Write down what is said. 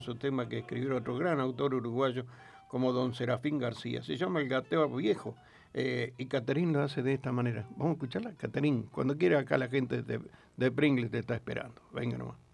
Su tema que escribió otro gran autor uruguayo como don Serafín García. Se llama El Gateo Viejo. Y Caterín lo hace de esta manera. Vamos a escucharla, Caterín. Cuando quiera acá la gente de Pringles te está esperando. Venga nomás.